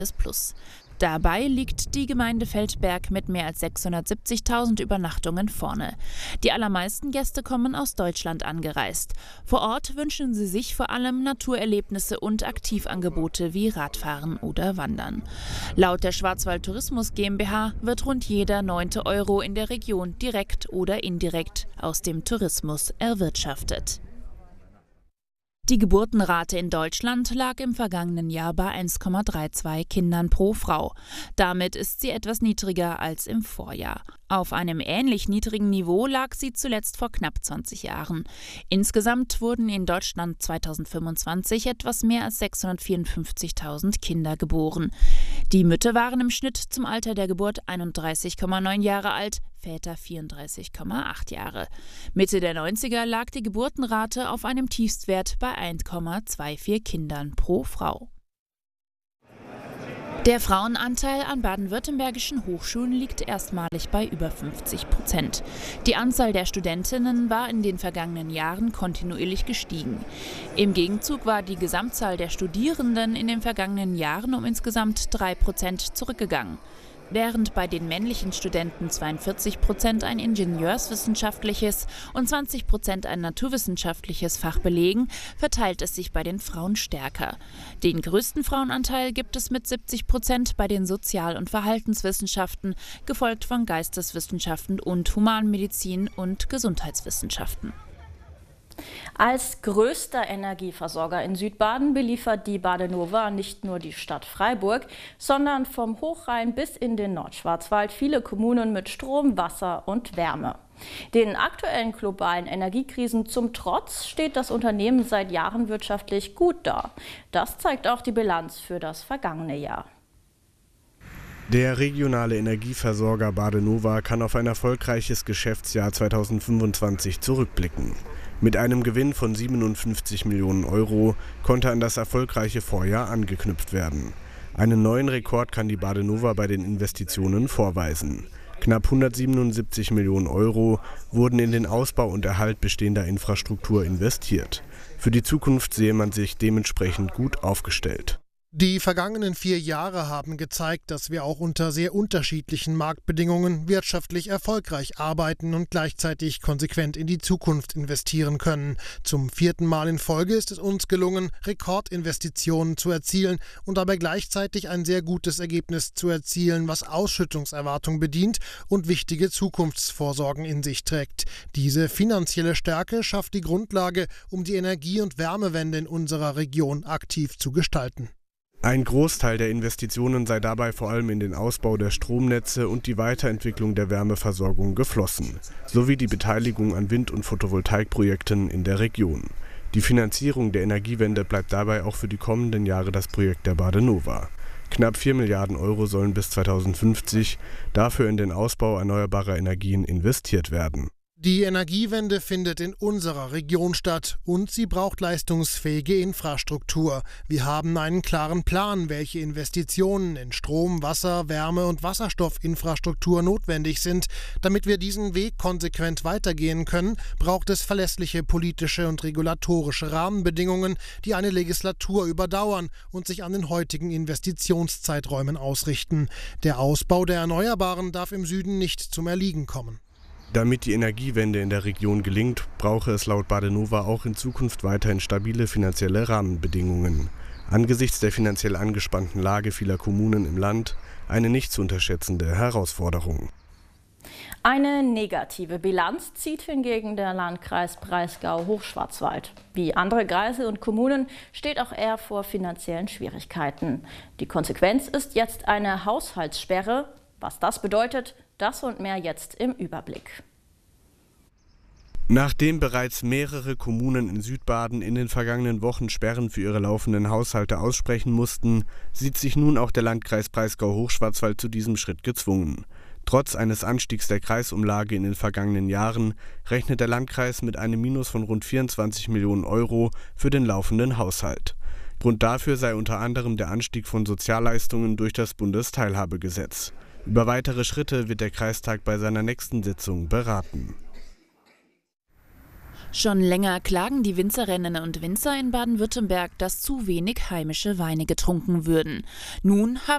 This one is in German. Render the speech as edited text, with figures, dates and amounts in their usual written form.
Plus. Dabei liegt die Gemeinde Feldberg mit mehr als 670.000 Übernachtungen vorne. Die allermeisten Gäste kommen aus Deutschland angereist. Vor Ort wünschen sie sich vor allem Naturerlebnisse und Aktivangebote wie Radfahren oder Wandern. Laut der Schwarzwald Tourismus GmbH wird rund jeder 9. Euro in der Region direkt oder indirekt aus dem Tourismus erwirtschaftet. Die Geburtenrate in Deutschland lag im vergangenen Jahr bei 1,32 Kindern pro Frau. Damit ist sie etwas niedriger als im Vorjahr. Auf einem ähnlich niedrigen Niveau lag sie zuletzt vor knapp 20 Jahren. Insgesamt wurden in Deutschland 2025 etwas mehr als 654.000 Kinder geboren. Die Mütter waren im Schnitt zum Alter der Geburt 31,9 Jahre alt, Väter 34,8 Jahre. Mitte der 90er lag die Geburtenrate auf einem Tiefstwert bei 1,24 Kindern pro Frau. Der Frauenanteil an baden-württembergischen Hochschulen liegt erstmalig bei über 50%. Die Anzahl der Studentinnen war in den vergangenen Jahren kontinuierlich gestiegen. Im Gegenzug war die Gesamtzahl der Studierenden in den vergangenen Jahren um insgesamt 3% zurückgegangen. Während bei den männlichen Studenten 42% ein ingenieurswissenschaftliches und 20% ein naturwissenschaftliches Fach belegen, verteilt es sich bei den Frauen stärker. Den größten Frauenanteil gibt es mit 70% bei den Sozial- und Verhaltenswissenschaften, gefolgt von Geisteswissenschaften und Humanmedizin und Gesundheitswissenschaften. Als größter Energieversorger in Südbaden beliefert die Badenova nicht nur die Stadt Freiburg, sondern vom Hochrhein bis in den Nordschwarzwald viele Kommunen mit Strom, Wasser und Wärme. Den aktuellen globalen Energiekrisen zum Trotz steht das Unternehmen seit Jahren wirtschaftlich gut da. Das zeigt auch die Bilanz für das vergangene Jahr. Der regionale Energieversorger Badenova kann auf ein erfolgreiches Geschäftsjahr 2025 zurückblicken. Mit einem Gewinn von 57 Millionen Euro konnte an das erfolgreiche Vorjahr angeknüpft werden. Einen neuen Rekord kann die Badenova bei den Investitionen vorweisen. Knapp 177 Millionen Euro wurden in den Ausbau und Erhalt bestehender Infrastruktur investiert. Für die Zukunft sehe man sich dementsprechend gut aufgestellt. Die vergangenen 4 Jahre haben gezeigt, dass wir auch unter sehr unterschiedlichen Marktbedingungen wirtschaftlich erfolgreich arbeiten und gleichzeitig konsequent in die Zukunft investieren können. Zum 4. Mal in Folge ist es uns gelungen, Rekordinvestitionen zu erzielen und dabei gleichzeitig ein sehr gutes Ergebnis zu erzielen, was Ausschüttungserwartung bedient und wichtige Zukunftsvorsorgen in sich trägt. Diese finanzielle Stärke schafft die Grundlage, um die Energie- und Wärmewende in unserer Region aktiv zu gestalten. Ein Großteil der Investitionen sei dabei vor allem in den Ausbau der Stromnetze und die Weiterentwicklung der Wärmeversorgung geflossen, sowie die Beteiligung an Wind- und Photovoltaikprojekten in der Region. Die Finanzierung der Energiewende bleibt dabei auch für die kommenden Jahre das Projekt der Badenova. Knapp 4 Milliarden Euro sollen bis 2050 dafür in den Ausbau erneuerbarer Energien investiert werden. Die Energiewende findet in unserer Region statt und sie braucht leistungsfähige Infrastruktur. Wir haben einen klaren Plan, welche Investitionen in Strom, Wasser, Wärme und Wasserstoffinfrastruktur notwendig sind. Damit wir diesen Weg konsequent weitergehen können, braucht es verlässliche politische und regulatorische Rahmenbedingungen, die eine Legislatur überdauern und sich an den heutigen Investitionszeiträumen ausrichten. Der Ausbau der Erneuerbaren darf im Süden nicht zum Erliegen kommen. Damit die Energiewende in der Region gelingt, brauche es laut Badenova auch in Zukunft weiterhin stabile finanzielle Rahmenbedingungen. Angesichts der finanziell angespannten Lage vieler Kommunen im Land eine nicht zu unterschätzende Herausforderung. Eine negative Bilanz zieht hingegen der Landkreis Breisgau-Hochschwarzwald. Wie andere Kreise und Kommunen steht auch er vor finanziellen Schwierigkeiten. Die Konsequenz ist jetzt eine Haushaltssperre. Was das bedeutet, das und mehr jetzt im Überblick. Nachdem bereits mehrere Kommunen in Südbaden in den vergangenen Wochen Sperren für ihre laufenden Haushalte aussprechen mussten, sieht sich nun auch der Landkreis Breisgau-Hochschwarzwald zu diesem Schritt gezwungen. Trotz eines Anstiegs der Kreisumlage in den vergangenen Jahren rechnet der Landkreis mit einem Minus von rund 24 Millionen Euro für den laufenden Haushalt. Grund dafür sei unter anderem der Anstieg von Sozialleistungen durch das Bundesteilhabegesetz. Über weitere Schritte wird der Kreistag bei seiner nächsten Sitzung beraten. Schon länger klagen die Winzerinnen und Winzer in Baden-Württemberg, dass zu wenig heimische Weine getrunken würden. Nun haben